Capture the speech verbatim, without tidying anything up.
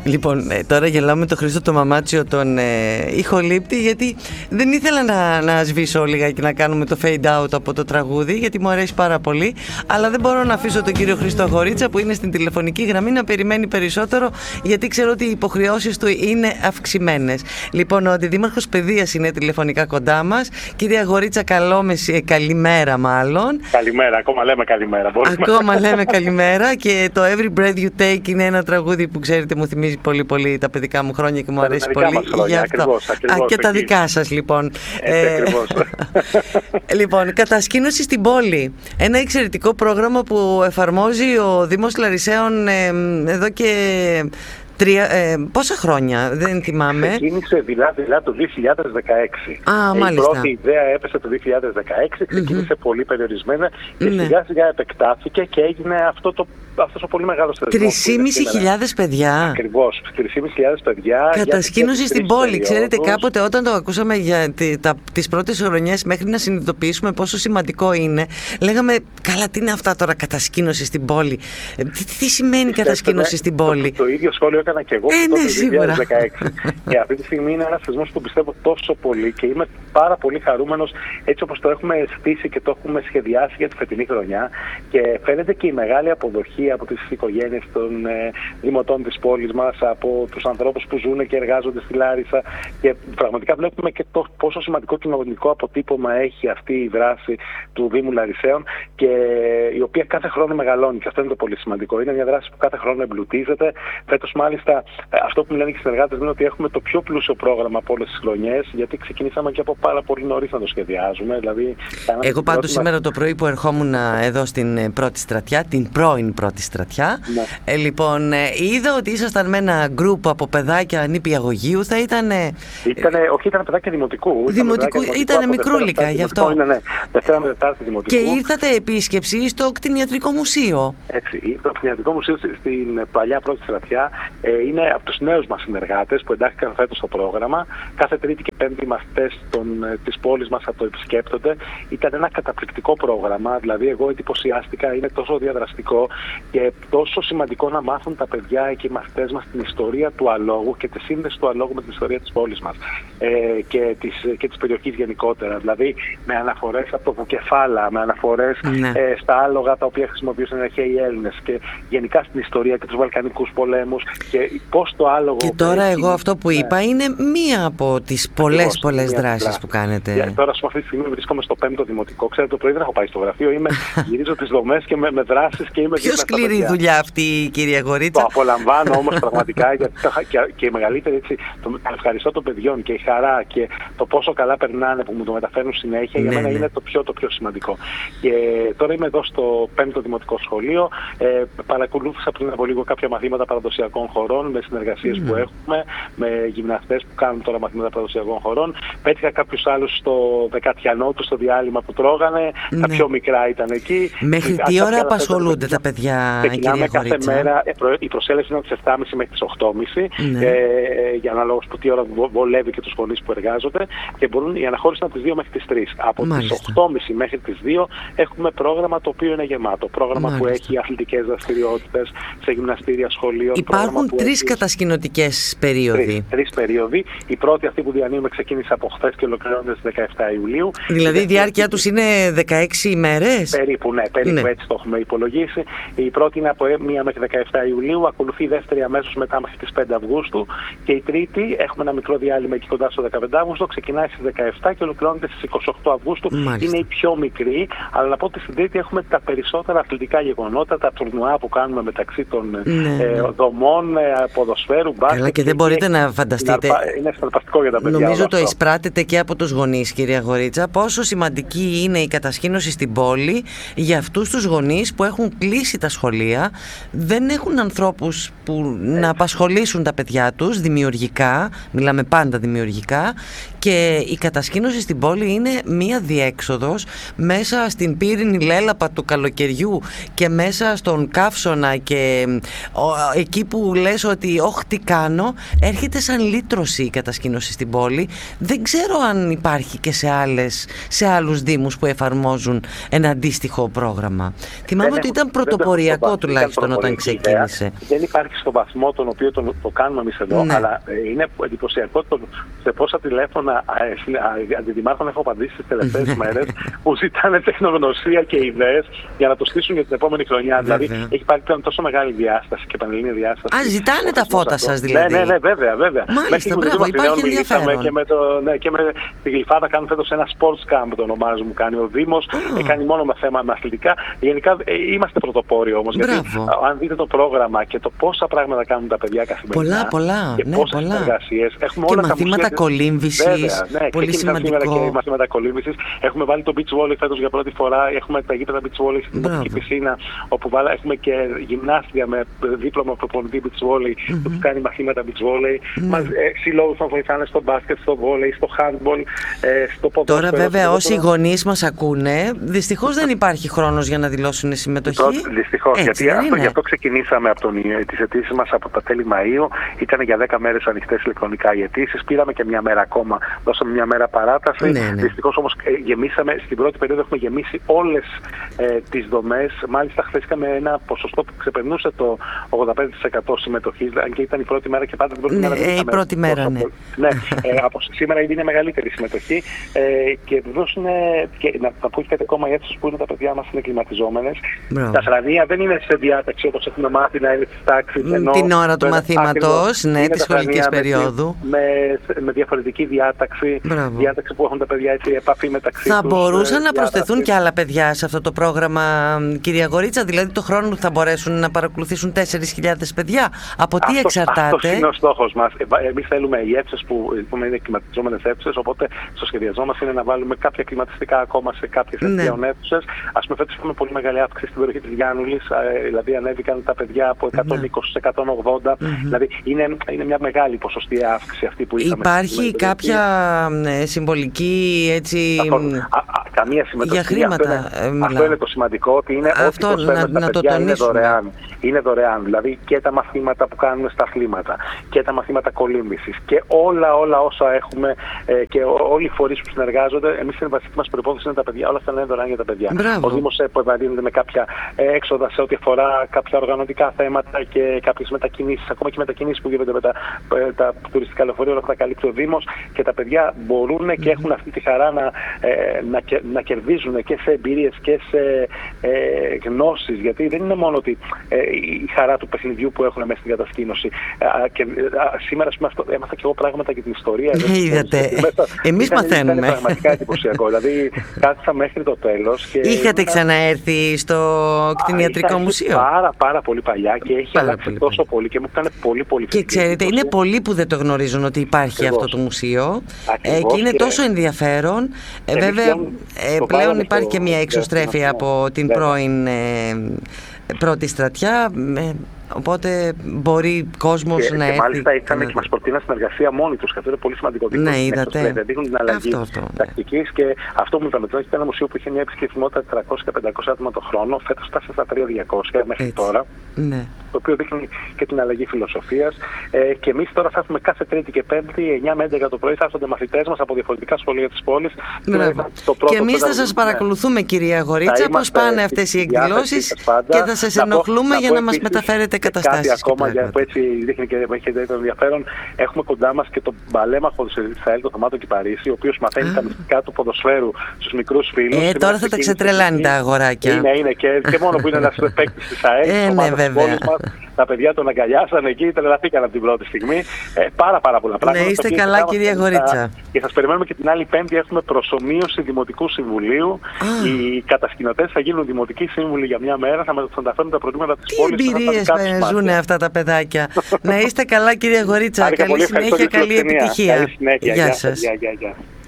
Λοιπόν, ε, τώρα γελάω με τον Χρήστο το Μαμάτσιο, τον ε, ηχολήπτη, γιατί δεν ήθελα να, να σβήσω λιγάκι να κάνουμε το fade out από το τραγούδι, γιατί μου αρέσει πάρα πολύ, αλλά δεν μπορώ να αφήσω τον κύριο Χρήστο Αγορίτσα που είναι στην τηλεφωνική γραμμή να περιμένει περισσότερο, γιατί ξέρω ότι οι υποχρεώσεις του είναι αυξημένες. Λοιπόν, ο Αντιδήμαρχος Παιδείας είναι τηλεφωνικά κοντά μας. Κύριε Αγορίτσα, καλό μεσή, καλημέρα μάλλον. Καλημέρα, ακόμα λέμε καλημέρα. Μπορούμε. Ακόμα λέμε καλημέρα και το Every Breath You Take είναι ένα τραγούδι που ξέρετε μου θυμίζει πολύ πολύ τα παιδικά μου χρόνια και μου αρέσει τα πολύ. Χρόνια, για αυτό. ακριβώς, ακριβώς, Α, και εκεί. τα δικά σας λοιπόν. Έτσι, ε, ακριβώς. Λοιπόν, κατασκήνωση στην πόλη. Ένα εξαιρετικό πρόγραμμα που εφαρμόζει ο Δήμος Λαρισαίων ε, εδώ και τρία, ε, πόσα χρόνια, δεν θυμάμαι. Ξεκίνησε δειλά-δειλά το δύο χιλιάδες δεκαέξι. Α, η μάλιστα. πρώτη ιδέα έπεσε το δύο χιλιάδες δεκαέξι, ξεκίνησε mm-hmm. πολύ περιορισμένα και ναι. σιγά σιγά επεκτάθηκε και έγινε αυτό το αυτός ο πολύ μεγάλος θεσμός. τρεις χιλιάδες πεντακόσια παιδιά. Ακριβώς, τρεις χιλιάδες πεντακόσια παιδιά. Κατασκήνωση στην πόλη. Περιόδους. Ξέρετε, κάποτε όταν το ακούσαμε για τη, τα, τις πρώτες χρονιές μέχρι να συνειδητοποιήσουμε πόσο σημαντικό είναι, λέγαμε, καλά, τι είναι αυτά τώρα, κατασκήνωση στην πόλη. Ε, τι, τι σημαίνει κατασκήνωση στην πόλη. Το, το ίδιο σχόλιο έκανα και εγώ ε, το ναι, δύο χιλιάδες δεκαέξι. Και αυτή τη στιγμή είναι ένας θεσμός που πιστεύω τόσο πολύ και είμαι πάρα πολύ χαρούμενος έτσι όπως το έχουμε στήσει και το έχουμε σχεδιάσει για τη φετινή χρονιά. Και φαίνεται και η μεγάλη αποδοχή από τις οικογένειες των ε, δημοτών της πόλης μας, από τους ανθρώπους που ζουν και εργάζονται στη Λάρισα, και πραγματικά βλέπουμε και το πόσο σημαντικό κοινωνικό αποτύπωμα έχει αυτή η δράση του Δήμου Λαρισαίων, και η οποία κάθε χρόνο μεγαλώνει, και αυτό είναι το πολύ σημαντικό. Είναι μια δράση που κάθε χρόνο εμπλουτίζεται. Φέτος μάλιστα αυτό που λένε και οι συνεργάτες είναι ότι έχουμε το πιο πλούσιο πρόγραμμα από όλες τις χρονιές, γιατί ξεκινήσαμε και από πάρα πολύ νωρίς να το σχεδιάζουμε. Δηλαδή, εγώ πάντως σήμερα το πρωί που ερχόμουν εδώ στην πρώτη στρατιά, την πρώην πρώτη στρατιά, ναι. ε, λοιπόν, ε, είδα ότι ήσασταν με ένα γκρουπ από παιδάκια νηπιαγωγείου. Θα ήταν. Ήτανε, όχι, ήταν παιδάκια δημοτικού. Δημοτικού, ήταν μικρούλικα, γι' αυτό. Είναι, ναι. Δευτέρα με Τετάρτη δημοτικού. Και ήρθατε επίσκεψη στο κτηνιατρικό μουσείο. Έτσι, το κτηνιατρικό μουσείο στην παλιά πρώτη στρατιά ε, είναι από τους νέους μας συνεργάτες που εντάχθηκαν φέτος στο πρόγραμμα. Κάθε Τρίτη και Πέμπτη οι μαθητές της πόλης μας θα το επισκέπτονται. Ήταν ένα καταπληκτικό πρόγραμμα, δηλαδή εγώ εντυπωσιάστηκα, είναι τόσο διαδραστικό και τόσο σημαντικό να μάθουν τα παιδιά και οι μαθητές μας την ιστορία του αλόγου και τη σύνδεση του αλόγου με την ιστορία της πόλης μας ε, και, της, και της περιοχής γενικότερα. Δηλαδή με αναφορές από το Βουκεφάλα, με αναφορές ναι. ε, στα άλογα τα οποία χρησιμοποιούσαν οι αρχαίοι Έλληνες και γενικά στην ιστορία και τους Βαλκανικούς πολέμους και πώς το άλογο. Και τώρα έχει... εγώ αυτό που είπα ναι. είναι μία από τις πολλές πολλές δράσεις δράση. που κάνετε. Για, τώρα σε αυτή τη στιγμή βρίσκομαι στο πέμπτο δημοτικό. Ξέρετε, το πρωί δεν έχω πάει στο γραφείο, είμαι, γυρίζω τις δομές και με, με δράσεις και είμαι. Πιο σκληρή δουλειά αυτή, κυρία Αγορίτσα. Το απολαμβάνω όμως πραγματικά γιατί, και, και η μεγαλύτερη έτσι, το ευχαριστώ των παιδιών και η χαρά και το πόσο καλά περνάνε που μου το μεταφέρουν συνέχεια, ναι, για μένα ναι. είναι το πιο, το πιο σημαντικό. Και τώρα είμαι εδώ στο πέμπτο δημοτικό σχολείο. Ε, παρακολούθησα πριν από λίγο κάποια μαθήματα παραδοσιακών χωρών με συνεργασίες mm. που έχουμε, με γυμναστές που κάνουν τώρα μαθήματα παραδοσιακών χωρών. Πέτυχα κάποιους άλλους στο δεκατιανό του, στο διάλειμμα που τρώγανε. Ναι. Τα πιο μικρά ήταν εκεί. Μέχρι τι ώρα απασχολούνται τα παιδιά, κυρία κάθε Αγορίτσα? μέρα, η προσέλευση είναι από τις επτά και μισή μέχρι τις οκτώ και μισή, ναι. ε, για αναλόγως που τι ώρα βολεύει και τους γονείς που εργάζονται, και μπορούν η αναχώρηση είναι από τις δύο μέχρι τις τρεις. Από Μάλιστα. τις οκτώ και μισή μέχρι τις δύο έχουμε πρόγραμμα το οποίο είναι γεμάτο. Πρόγραμμα Μάλιστα. που έχει αθλητικές δραστηριότητες σε γυμναστήρια σχολείων. Υπάρχουν τρεις έχει... κατασκηνωτικές περίοδοι. Τρεις, τρεις περίοδοι. Η πρώτη, αυτή που διανύουμε, ξεκίνησε από χθες και ολοκληρώνεται στις δεκαεπτά Ιουλίου. Δηλαδή η διάρκεια τους είναι δεκαέξι ημέρες. Περίπου, ναι, περίπου ναι. έτσι το έχουμε υπολογίσει. Η πρώτη είναι από μία μέχρι δεκαεπτά Ιουλίου, ακολουθεί η δεύτερη αμέσως μετά μέχρι τις πέντε Αυγούστου, και η τρίτη έχουμε ένα μικρό διάλειμμα εκεί κοντά στο δεκαπέντε Αυγούστου, ξεκινάει στις δεκαεπτά και ολοκληρώνεται στις είκοσι οκτώ Αυγούστου. Μάλιστα. Είναι η πιο μικρή, αλλά να πω ότι στην τρίτη έχουμε τα περισσότερα αθλητικά γεγονότα, τα τουρνουά που κάνουμε μεταξύ των ναι. ε, δομών, ε, ποδοσφαίρου, μπάσκετ. Καλά, και δεν μπορείτε και... να φανταστείτε. Είναι συναρπαστικό για τα παιδιά. Νομίζω το εισπράτετε και από τους γονείς, κυρία Αγορίτσα, πόσο σημαντική είναι η κατασκήνωση στην πόλη για αυτούς τους γονείς που έχουν κλείσει τα σχολεία, δεν έχουν ανθρώπους που να απασχολήσουν τα παιδιά τους δημιουργικά, μιλάμε πάντα δημιουργικά, και η κατασκήνωση στην πόλη είναι μία διέξοδος μέσα στην πύρινη λέλαπα του καλοκαιριού και μέσα στον καύσωνα και ο, εκεί που λένε λες ότι όχι τι κάνω, έρχεται σαν λύτρωση η κατασκήνωση στην πόλη. Δεν ξέρω αν υπάρχει και σε, άλλες, σε άλλους δήμους που εφαρμόζουν ένα αντίστοιχο πρόγραμμα. Θυμάμαι ότι ήταν πρωτοποριακό τουλάχιστον όταν ξεκίνησε. Δεν υπάρχει στο βαθμό τον οποίο το, το κάνουμε εμείς εδώ, ναι. αλλά είναι εντυπωσιακό το, σε πόσα τηλέφωνα αντιδημάρχων έχω απαντήσει τις τελευταίες μέρες που ζητάνε τεχνογνωσία και ιδέες για να το στήσουν για την επόμενη χρονιά. Βέβαια. Δηλαδή έχει πάρει πλέον τόσο μεγάλη διάσταση και πανελλήνια διάσταση. Α, ζητάνε τα φώτα σας δηλαδή. Ναι, ναι, ναι, βέβαια, βέβαια. Μάλιστα, μπράβο, υπάρχει ενδιαφέρον. Και με, το, ναι, και με τη Γλυφάδα κάνουν φέτος ένα sports camp, το ονομάζουμε, κάνει ο Δήμος, oh. κάνει μόνο με θέμα με αθλητικά. Γενικά ε, είμαστε πρωτοπόροι όμως, γιατί αν δείτε το πρόγραμμα και το πόσα πράγματα κάνουν τα παιδιά καθημερινά. Πολλά, πολλά. Και ναι, πόσες συνεργασίες. Έχουμε και όλα μαθήματα τα κολύμβησης. Ναι, πολύ και σημαντικό. Και μαθήματα κολύμβησης. Έχουμε βάλει το beach volley φέτος για πρώτη φορά. Έχουμε τα γήπεδα beach volley στην τοπική πισίνα, όπου βάλα, έχουμε και γυμνάστρια με δίπλωμα προπονητή beach volley, mm-hmm. που τους κάνει μαθήματα beach volley. Mm-hmm. Μας, ε, συλλόγους μας βοηθάνε στο μπάσκετ, στο volley, στο handball, ε, στο ποδόσφαιρο. Τώρα βέβαια όσοι γονείς μας ακούνε, δυστυχώς δεν υπάρχει χρόνος για να δηλώσουν συμμετοχή. Δυστυχώς, γιατί αυτό, γι' αυτό ξεκινήσαμε από τον, τις αιτήσεις μας από τα τέλη Μαΐου. Ήταν για δέκα μέρες ανοιχτές ηλεκτρονικά οι αιτήσεις. Πήραμε και μια μέρα ακόμα, δώσαμε μια μέρα παράταση. Ναι, ναι. Δυστυχώς όμως γεμίσαμε, στην πρώτη περίοδο έχουμε γεμίσει όλες ε, τις δομές. Μάλιστα χθες είχαμε ένα ποσοστό που ξεπερνούσε το ογδόντα πέντε τοις εκατό συμμετοχής, αν και ήταν η πρώτη μέρα και πάντα την πρώτη ναι, μέρα. Ε, η πρώτη μέρα, ναι. ναι ε, από σήμερα ήδη είναι μεγαλύτερη συμμετοχή ε, και βεβαίως είναι, και να, να πω και κάτι ακόμα, οι αίθουσες που είναι τα παιδιά μας είναι κλιματιζόμενες. Τα σρανία δεν είναι σε διάταξη όπως έχουμε μάθει να είναι στις τάξεις. Την ώρα του μαθήματος, ναι, της σχολικής περίοδου. Με, με, με διαφορετική διάταξη, Μπράβο. διάταξη που έχουν τα παιδιά, έτσι, επαφή μεταξύ τους. Θα μπορούσαν να προσθεθούν και άλλα παιδιά σε αυτό το πρόγραμμα, κυρία Γορίτσα, δηλαδή το χρόνο θα μπορέσουν να παρακολουθήσουν τέσσερις χιλιάδες παιδιά. Από τι αυτό, εξαρτάται? Αυτό είναι ο στόχος μας. Εμείς θέλουμε οι αίθουσες που πούμε, είναι κλιματιζόμενες αίθουσες, οπότε στο σχεδιασμό μας είναι να βάλουμε κάποια κλιματιστικά ακόμα σε κάποιες επιπλέον αίθουσες. Ας πούμε, φέτος είχαμε πολύ μεγάλη αύξηση στην περιοχή της Γιάννουλης, δηλαδή ανέβηκαν τα παιδιά από εκατόν είκοσι σε εκατόν ογδόντα. Mm-hmm. Δηλαδή είναι, είναι μια μεγάλη ποσοστή αύξηση αυτή που είχαμε. Υπάρχει κάποια ε, συμβολική έτσι. Αυτό, α, α, καμία συμμετοχή. Για χρήματα. Αυτό είναι, αυτό είναι το σημαντικό, ότι είναι αυτό, ό,τι προσφέρουμε στα παιδιά είναι δωρεάν. Είναι δωρεάν. Δηλαδή και τα μαθήματα που κάνουμε στα αθλήματα και τα μαθήματα κολύμβησης και όλα, όλα όσα έχουμε ε, και όλοι οι φορείς που συνεργάζονται. Εμείς η βασική μας προϋπόθεση είναι τα παιδιά. Όλα αυτά είναι δωρεάν για τα παιδιά. Μπράβο. Ο Δήμος επιβαρύνεται με κάποια έξοδα σε ό,τι αφορά κάποια οργανωτικά θέματα και κάποιες μετακινήσεις, ακόμα και μετακινήσεις που γίνονται με τα, τα τουριστικά λεωφορεία, όλα αυτά τα καλύπτει ο Δήμος και τα παιδιά μπορούν mm-hmm. και έχουν αυτή τη χαρά να, ε, να, να κερδίζουν και σε εμπειρίες και σε ε, γνώσεις. Γιατί δεν είναι μόνο ότι, ε, η χαρά του παιχνιδιού που έχουν μέσα στην κατασκήνωση. Ε, και, ε, σήμερα έμαθα και εγώ πράγματα για την ιστορία. Είδατε. Εμείς μαθαίνουμε. Είναι πραγματικά εντυπωσιακό. Δηλαδή κάθισα μέχρι το τέλος. Και είχατε ξαναέρθει στο κτηνιατρικό μουσείο? Πάρα, πάρα πολύ παλιά και έχει πάρα αλλάξει πολύ τόσο παλιά. πολύ και μου έκανε πολύ πολύ Και ξέρετε, είναι πολλοί που δεν το γνωρίζουν ότι υπάρχει Ακριβώς. αυτό το μουσείο. Ε, και είναι και τόσο ενδιαφέρον. Ε, βέβαια, ε, πλέον υπάρχει και μια εξωστρέφεια από την πρώην ε, πρώτη στρατιά. Ε, Οπότε μπορεί κόσμος και, να και έρθει. Μάλιστα ήρθαν και μας προτείναν συνεργασία μόνοι τους. Και αυτό είναι πολύ σημαντικό. Ναι, είδατε. Δείχνουν την αλλαγή τακτικής. Και αυτό που μου είπαμε τώρα, ήταν ένα μουσείο που είχε μια επισκεψιμότητα τετρακόσια με πεντακόσια άτομα το χρόνο. Φέτος φτάσει στα τρία χιλιάδες διακόσια μέχρι Έτσι. τώρα. Ναι. Το οποίο δείχνει και την αλλαγή φιλοσοφίας. Ε, και εμείς τώρα θα έχουμε κάθε Τρίτη και Πέμπτη, εννιά με έντεκα το πρωί, θα έρχονται μαθητές μας από διαφορετικά σχολεία της πόλης. Και εμείς θα σας παρακολουθούμε, κυρία Γορίτσα, πώς πάνε αυτές οι εκδηλώσεις και θα σας ενοχλούμε για να μας μεταφέρετε καταστάσεις. Κάτι ακόμα για που έτσι δείχνει και έχει το ενδιαφέρον. Έχουμε κοντά μας και τον παλέμαχο ποδοσφαιριστή της ΑΕΛ, τον Θωμάτο Κυπαρίσι, ο οποίος μαθαίνει τα μυστικά του ποδοσφαίρου στους μικρούς φίλους. Ε, τώρα θα τα ξετρελάνει τα αγοράκια. Είναι, είναι και, και μόνο που είναι ένας παίκτης της ΑΕΛ. Ε, ναι, βέβαια. Τα παιδιά τον αγκαλιάσαν εκεί, τρελαθήκαν από την πρώτη στιγμή. Ε, πάρα πάρα πολλά πράγματα. Ναι, είστε καλά, κυρία Γορίτσα. Και σας περιμένουμε και την άλλη Πέμπτη. Έχουμε προσομοίωση Δημοτικού Συμβουλίου. Ah. Οι κατασκηνωτές θα γίνουν δημοτικοί σύμβουλοι για μια μέρα. Θα μεταφέρουν τα προβλήματα της πόλης. Τι εμπειρίες ζουν αυτά τα παιδάκια. Να είστε καλά, κυρία Γορίτσα. Καλή συνέχεια, καλή επιτυχία. Γεια σας.